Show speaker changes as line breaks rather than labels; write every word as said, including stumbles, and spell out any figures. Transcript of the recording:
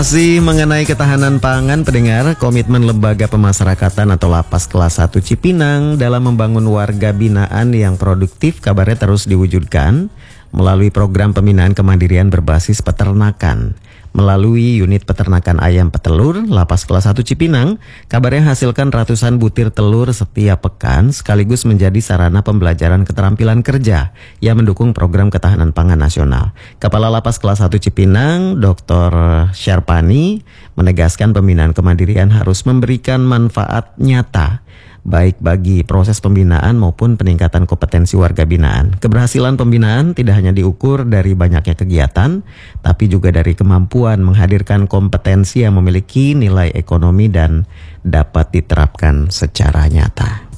Masih mengenai ketahanan pangan, pendengar, komitmen Lembaga Pemasyarakatan atau Lapas Kelas satu Cipinang dalam membangun warga binaan yang produktif kabarnya terus diwujudkan melalui program pembinaan kemandirian berbasis peternakan. Melalui unit peternakan ayam petelur, Lapas Kelas satu Cipinang kabarnya hasilkan ratusan butir telur setiap pekan sekaligus menjadi sarana pembelajaran keterampilan kerja yang mendukung program ketahanan pangan nasional. Kepala Lapas Kelas satu Cipinang, doktor Syarpani, menegaskan pembinaan kemandirian harus memberikan manfaat nyata baik bagi proses pembinaan maupun peningkatan kompetensi warga binaan. Keberhasilan pembinaan tidak hanya diukur dari banyaknya kegiatan, tapi juga dari kemampuan menghadirkan kompetensi yang memiliki nilai ekonomi dan dapat diterapkan secara nyata.